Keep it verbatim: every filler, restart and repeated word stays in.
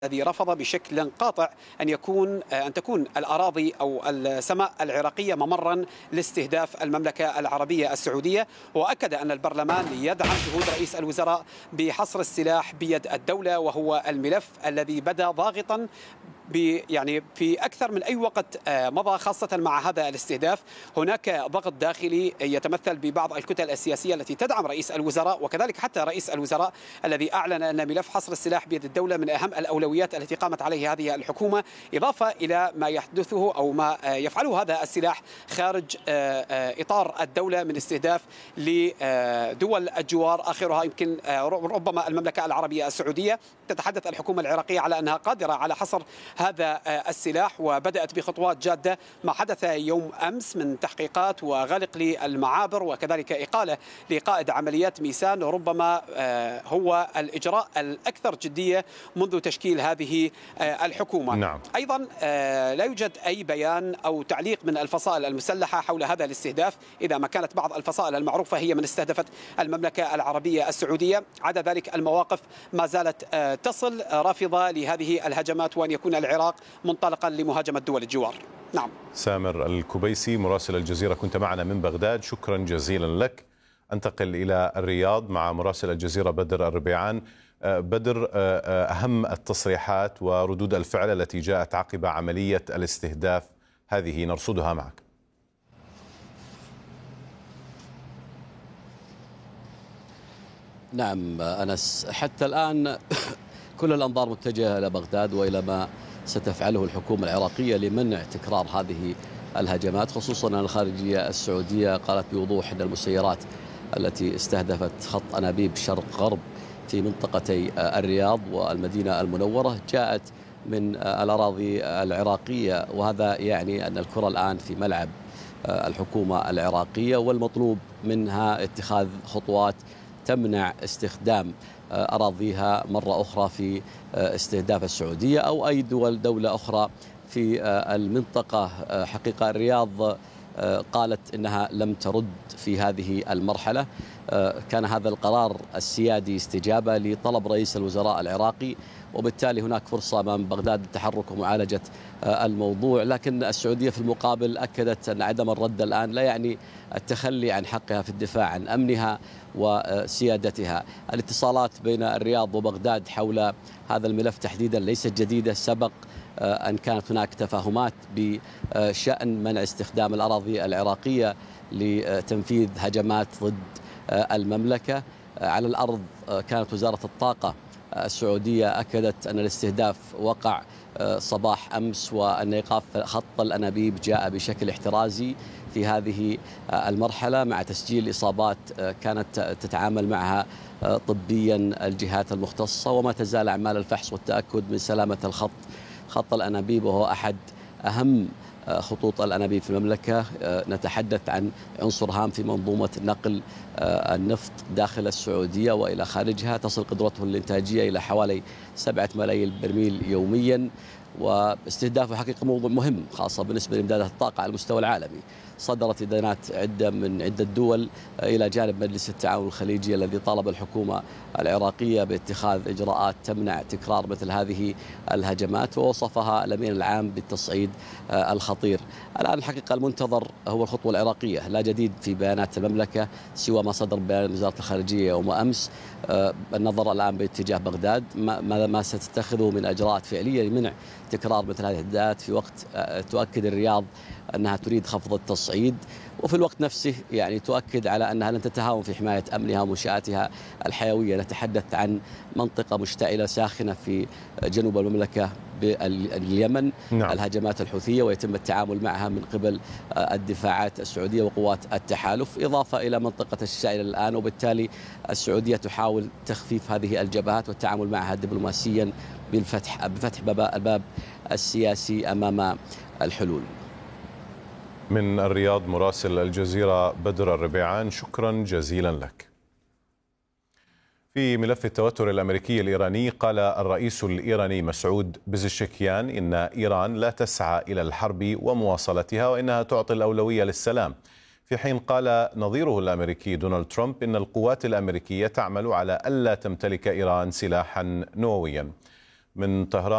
الذي رفض بشكل قاطع أن يكون أن تكون الأراضي أو السماء العراقية ممرا لاستهداف المملكة العربية السعودية، وأكد أن البرلمان يدعم جهود رئيس الوزراء بحصر السلاح بيد الدولة، وهو الملف الذي بدا ضاغطا يعني في أكثر من أي وقت مضى، خاصة مع هذا الاستهداف. هناك ضغط داخلي يتمثل ببعض الكتل السياسية التي تدعم رئيس الوزراء، وكذلك حتى رئيس الوزراء الذي أعلن أن ملف حصر السلاح بيد الدولة من أهم الأولويات التي قامت عليه هذه الحكومة، إضافة إلى ما يحدثه أو ما يفعله هذا السلاح خارج إطار الدولة من استهداف لدول الجوار، آخرها يمكن ربما المملكة العربية السعودية. تتحدث الحكومة العراقية على أنها قادرة على حصر هذا السلاح، وبدأت بخطوات جادة. ما حدث يوم أمس من تحقيقات وغلق للمعابر وكذلك إقالة لقائد عمليات ميسان ربما هو الإجراء الأكثر جدية منذ تشكيل هذه الحكومة. نعم. أيضا لا يوجد أي بيان أو تعليق من الفصائل المسلحة حول هذا الاستهداف، إذا ما كانت بعض الفصائل المعروفة هي من استهدفت المملكة العربية السعودية. عدا ذلك المواقف ما زالت تصل رافضة لهذه الهجمات، وأن يكون العراق منطلقا لمهاجمة دول الجوار. نعم. سامر الكبيسي مراسل الجزيرة كنت معنا من بغداد، شكرا جزيلا لك. انتقل إلى الرياض مع مراسل الجزيرة بدر الربيعان. بدر، أهم التصريحات وردود الفعل التي جاءت عقب عملية الاستهداف هذه نرصدها معك. نعم أنس، حتى الآن كل الأنظار متجهة إلى بغداد وإلى ما ستفعله الحكومة العراقية لمنع تكرار هذه الهجمات، خصوصا أن الخارجية السعودية قالت بوضوح أن المسيرات التي استهدفت خط أنابيب شرق غرب في منطقتي الرياض والمدينة المنورة جاءت من الأراضي العراقية، وهذا يعني أن الكرة الآن في ملعب الحكومة العراقية، والمطلوب منها اتخاذ خطوات تمنع استخدام أراضيها مرة أخرى في استهداف السعودية أو أي دول دولة أخرى في المنطقة. حقيقة الرياض قالت إنها لم ترد في هذه المرحلة. كان هذا القرار السيادي استجابة لطلب رئيس الوزراء العراقي، وبالتالي هناك فرصة أمام بغداد للتحرك ومعالجة الموضوع، لكن السعودية في المقابل أكدت أن عدم الرد الآن لا يعني التخلي عن حقها في الدفاع عن أمنها وسيادتها. الاتصالات بين الرياض وبغداد حول هذا الملف تحديدا ليست جديدة، سبق أن كانت هناك تفاهمات بشأن منع استخدام الأراضي العراقية لتنفيذ هجمات ضد المملكة. على الأرض كانت وزارة الطاقة السعودية أكدت أن الاستهداف وقع صباح أمس، وأن إيقاف خط الأنابيب جاء بشكل احترازي في هذه المرحلة مع تسجيل إصابات كانت تتعامل معها طبيا الجهات المختصة، وما تزال أعمال الفحص والتأكد من سلامة الخط. خط الأنابيب وهو أحد أهم خطوط الأنابيب في المملكة، نتحدث عن عنصر هام في منظومة نقل النفط داخل السعودية وإلى خارجها، تصل قدرته الإنتاجية إلى حوالي سبعة ملايين برميل يوميا، واستهدافه حقيقة موضوع مهم خاصة بالنسبة لإمدادات الطاقة على المستوى العالمي. صدرت إدانات عدة من عدة دول إلى جانب مجلس التعاون الخليجي الذي طالب الحكومة العراقية باتخاذ إجراءات تمنع تكرار مثل هذه الهجمات، ووصفها الأمين العام بالتصعيد الخطير. الآن الحقيقة المنتظر هو الخطوة العراقية، لا جديد في بيانات المملكة سوى ما صدر بيان وزارة الخارجية يوم أمس. النظر الآن باتجاه بغداد ما ما ستتخذه من إجراءات فعلية لمنع تكرار مثل هذه الهجمات، في وقت تؤكد الرياض أنها تريد خفض التصعيد، وفي الوقت نفسه يعني تؤكد على أنها لن تتهاون في حماية أمنها ومنشآتها الحيوية. نتحدث عن منطقة مشتعلة ساخنة في جنوب المملكة باليمن. نعم. الهجمات الحوثية ويتم التعامل معها من قبل الدفاعات السعودية وقوات التحالف، إضافة إلى منطقة الشائلة الآن، وبالتالي السعودية تحاول تخفيف هذه الجبهات والتعامل معها دبلوماسيا بالفتح بفتح الباب السياسي أمام الحلول. من الرياض مراسل الجزيرة بدر الربيعان، شكرا جزيلا لك. في ملف التوتر الأمريكي الإيراني، قال الرئيس الإيراني مسعود بزشكيان إن إيران لا تسعى إلى الحرب ومواصلتها، وإنها تعطي الأولوية للسلام، في حين قال نظيره الأمريكي دونالد ترامب إن القوات الأمريكية تعمل على ألا تمتلك إيران سلاحا نوويا. من طهران